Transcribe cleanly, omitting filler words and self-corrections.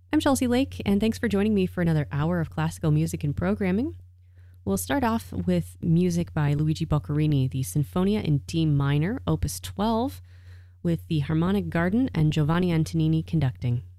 I'm Chelsea Lake, and thanks for joining me for another hour of classical music and programming. We'll start off with music by Luigi Boccherini, the Sinfonia in D minor, Opus 12, with the Harmonic Garden and Giovanni Antonini conducting.